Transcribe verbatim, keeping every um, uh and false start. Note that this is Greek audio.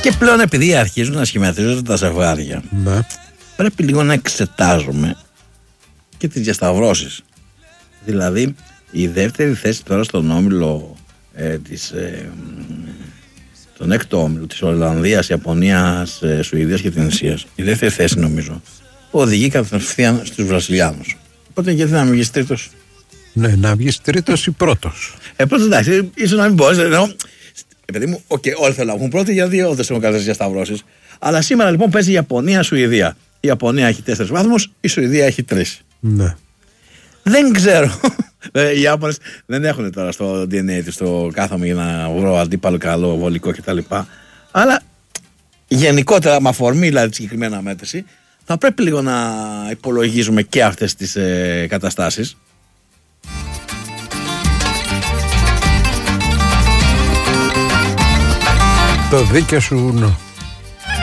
Και πλέον επειδή αρχίζουν να σχηματίζονται τα ζευγάρια, ναι. πρέπει λίγο να εξετάζουμε και τις διασταυρώσεις. Δηλαδή η δεύτερη θέση τώρα στον όμιλο ε, της, ε, τον έκτο όμιλο της Ολλανδίας, Ιαπωνίας, ε, Σουηδίας και Τινησίας, η δεύτερη θέση νομίζω οδηγεί κατευθείαν στους Βραζιλιάνους. Οπότε γιατί να μην βγεις τρίτος? Ναι, να βγεις τρίτος ή πρώτος. Ε, πρώτος εντάξει, ίσως να μην μπορείς. Ενώ, επειδή μου, okay, όλοι θέλουν να βγουν πρώτοι, γιατί όντως έχουν καλές διασταυρώσεις. Αλλά σήμερα λοιπόν παίζει η Ιαπωνία-Σουηδία. Η Ιαπωνία έχει τέσσερις βαθμούς, η Σουηδία έχει τρεις. Ναι. Δεν ξέρω. Οι Ιάπωνες δεν έχουν τώρα στο ντι εν έι τους το κάθομαι για να βρω αντίπαλο καλό, βολικό κτλ. Αλλά γενικότερα, με αφορμή δηλαδή τη συγκεκριμένη αναμέτρηση, θα πρέπει λίγο να υπολογίζουμε και αυτές τις ε, καταστάσεις. Το δίκαιο σου